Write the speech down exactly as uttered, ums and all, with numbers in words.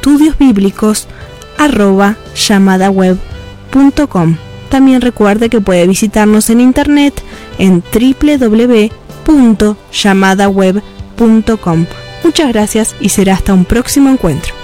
estudiosbíblicos arroba llamada web punto com. También recuerde que puede visitarnos en internet en doble u doble u doble u punto llamada web punto com. Muchas gracias y será hasta un próximo encuentro.